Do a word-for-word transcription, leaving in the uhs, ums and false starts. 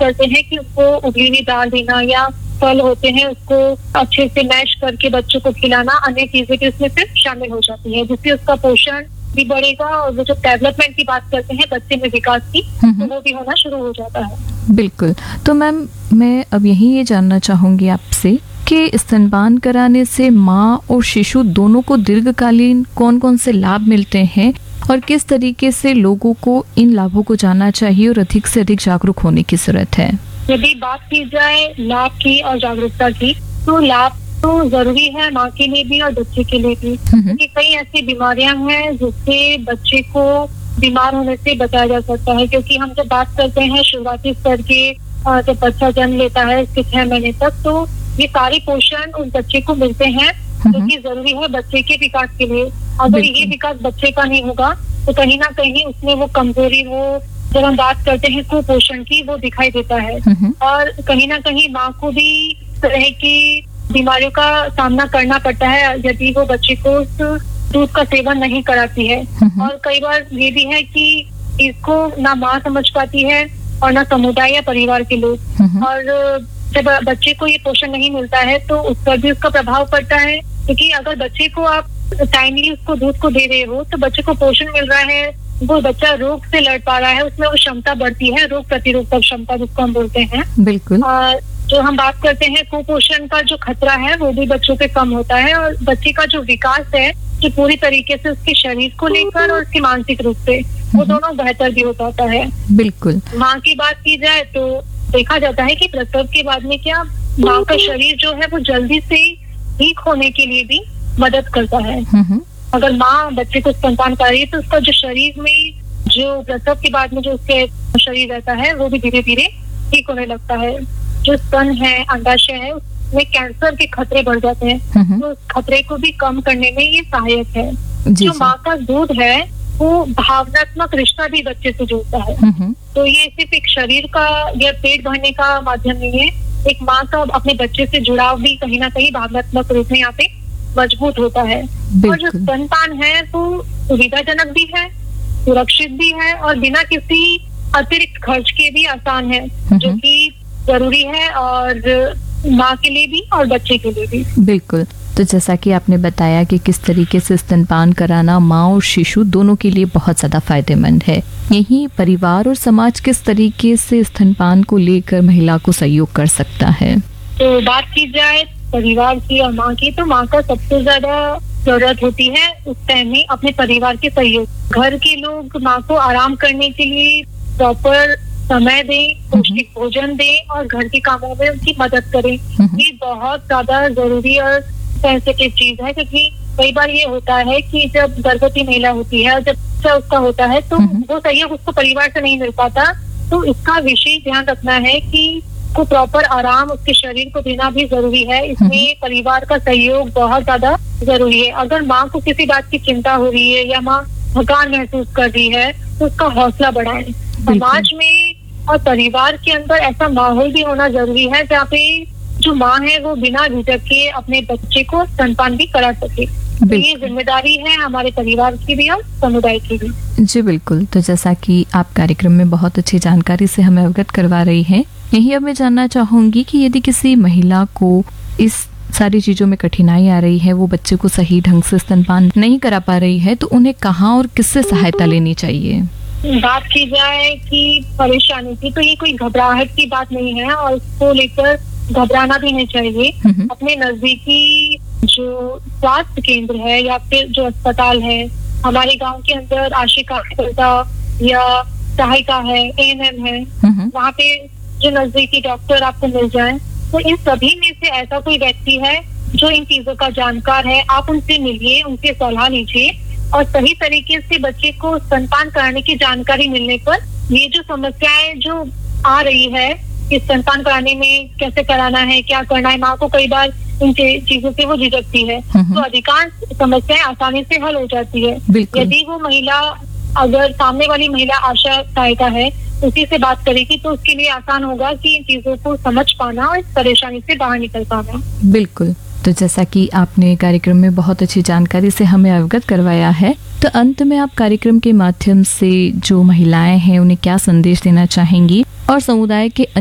करते हैं कि उसको उबली हुई दाल देना या फल होते हैं उसको अच्छे से मैश करके बच्चों को खिलाना, अन्य चीजें भी उसमें फिर शामिल हो जाती है, जिससे उसका पोषण भी बढ़ेगा और वो जो डेवलपमेंट की बात करते हैं बच्चे में विकास की, तो वो भी होना शुरू हो जाता है। बिल्कुल। तो मैम मैं अब यही ये जानना चाहूंगी आपसे कि स्तनपान कराने से माँ और शिशु दोनों को दीर्घकालीन कौन कौन से लाभ मिलते हैं और किस तरीके से लोगों को इन लाभों को जानना चाहिए और अधिक से अधिक जागरूक होने की जरूरत है। यदि बात की जाए लाभ की और जागरूकता की, तो लाभ तो जरूरी है माँ के लिए भी और बच्चे के लिए भी, क्योंकि कई ऐसी बीमारियां हैं जिससे बच्चे को बीमार होने से बचाया जा सकता है। क्योंकि हम जब बात करते हैं शुरुआती स्तर के, जब बच्चा जन्म लेता है इसके छह महीने तक, तो ये सारे पोषण उस बच्चे को मिलते हैं जो कि जरूरी है बच्चे के विकास के लिए। अगर ये विकास बच्चे का नहीं होगा तो कहीं ना कहीं उसमें वो कमजोरी, वो जब हम बात करते हैं कुपोषण की, वो दिखाई देता है। और कहीं ना कहीं माँ को भी इस तरह की बीमारियों का सामना करना पड़ता है यदि वो बच्चे को उस दूध का सेवन नहीं कराती है। और कई बार ये भी है कि इसको ना माँ समझ पाती है और ना समुदाय या परिवार के लोग। और जब बच्चे को ये पोषण नहीं मिलता है तो उस पर भी उसका प्रभाव पड़ता है, क्योंकि अगर बच्चे को आप टाइमली उसको दूध को दे रहे हो तो बच्चे को पोषण मिल रहा है, वो बच्चा रोग से लड़ पा रहा है, उसमें वो क्षमता बढ़ती है, रोग प्रतिरोधक क्षमता जिसको हम बोलते हैं। बिल्कुल। और जो हम बात करते हैं कुपोषण का जो खतरा है वो भी बच्चों पे कम होता है और बच्चे का जो विकास है जो पूरी तरीके से उसके शरीर को लेकर और उसके मानसिक रूप से, वो दोनों बेहतर भी हो पाता है। बिल्कुल। माँ की बात की जाए तो देखा जाता है कि प्रसव के बाद में क्या माँ का शरीर जो है वो जल्दी से ठीक होने के लिए भी मदद करता है। अगर माँ बच्चे को स्तनपान कर रही है तो उसका जो शरीर में जो प्रसव के बाद में जो उसके शरीर रहता है वो भी धीरे धीरे ठीक होने लगता है। जो स्तन है, अंडाशय है, उसमें कैंसर के खतरे बढ़ जाते हैं, तो उस खतरे को भी कम करने में ये सहायक है। जो माँ का दूध है वो भावनात्मक रिश्ता भी बच्चे से जोड़ता है। तो ये सिर्फ एक शरीर का या पेट भरने का माध्यम नहीं है, एक माँ का अपने बच्चे से जुड़ाव भी कहीं ना कहीं भावनात्मक रूप में यहाँ पे मजबूत होता है। और जो स्तनपान है वो सुविधाजनक भी है, सुरक्षित भी है और बिना किसी अतिरिक्त खर्च के भी आसान है, जो कि जरूरी है और माँ के लिए भी और बच्चे के लिए भी। बिल्कुल। तो जैसा कि आपने बताया कि किस तरीके से स्तनपान कराना माँ और शिशु दोनों के लिए बहुत ज्यादा फायदेमंद है, यही परिवार और समाज किस तरीके से स्तनपान को लेकर महिला को सहयोग कर सकता है? तो बात की जाए परिवार की और माँ की, तो माँ का सबसे ज्यादा जरूरत होती है उस टाइम में अपने परिवार के सहयोग। घर के लोग माँ को आराम करने के लिए प्रॉपर समय दें, पौष्टिक भोजन दें और घर के कामों में उनकी मदद करें। ये बहुत ज्यादा जरूरी और सेंसिटिव चीज है, क्योंकि कई बार ये होता है कि जब गर्भवती महिला होती है और जब बच्चा उसका होता है तो वो सहयोग उसको परिवार से नहीं मिल पाता। तो इसका विशेष ध्यान रखना है कि को प्रॉपर आराम उसके शरीर को देना भी जरूरी है। इसमें परिवार का सहयोग बहुत ज्यादा जरूरी है। अगर माँ को किसी बात की चिंता हो रही है या माँ थकान महसूस कर रही है तो उसका हौसला बढ़ाएं। समाज में और परिवार के अंदर ऐसा माहौल भी होना जरूरी है जहाँ पे जो माँ है वो बिना झिझक के अपने बच्चे को स्तनपान भी करा सके। तो ये जिम्मेदारी है हमारे परिवार की भी और समुदाय की भी। जी बिल्कुल। तो जैसा कि आप कार्यक्रम में बहुत अच्छी जानकारी से हमें अवगत करवा रही हैं, यही अब मैं जानना चाहूंगी कि यदि किसी महिला को इस सारी चीजों में कठिनाई आ रही है, वो बच्चे को सही ढंग से स्तनपान नहीं करा पा रही है, तो उन्हें कहाँ और किससे सहायता लेनी चाहिए? बात की जाए कि परेशानी की, तो ये कोई घबराहट की बात नहीं है और इसको लेकर घबराना भी नहीं चाहिए। अपने नजदीकी जो स्वास्थ्य केंद्र है या फिर जो अस्पताल है, हमारे गांव के अंदर आशिका या सहायिका है, ए एन एम है, वहाँ पे जो नजदीकी डॉक्टर आपको मिल जाए, तो इन सभी में से ऐसा कोई व्यक्ति है जो इन चीजों का जानकार है, आप उनसे मिलिए, उनसे सलाह लीजिए और सही तरीके से बच्चे को स्तनपान कराने की जानकारी मिलने पर ये जो समस्याएं जो आ रही है कि स्तनपान कराने में कैसे कराना है, क्या करना है, माँ को कई बार इन चीजों से वो झिझकती है, तो अधिकांश समस्याएं आसानी से हल हो जाती है यदि वो महिला, अगर सामने वाली महिला आशा सहायिका है, उसी से बात करेगी तो उसके लिए आसान होगा कि इन चीजों को समझ पाना और इस परेशानी से बाहर निकल पाना। बिल्कुल। तो जैसा कि आपने कार्यक्रम में बहुत अच्छी जानकारी से हमें अवगत करवाया है, तो अंत में आप कार्यक्रम के माध्यम से जो महिलाएं हैं उन्हें क्या संदेश देना चाहेंगी और समुदाय के